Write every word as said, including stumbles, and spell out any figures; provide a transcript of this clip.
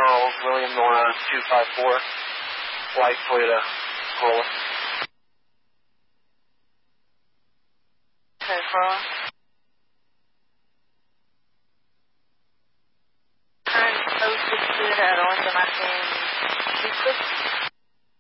Charles, William Nora, two five four, white Toyota Corolla. Okay, Corolla. Current code six two, head on to Martin.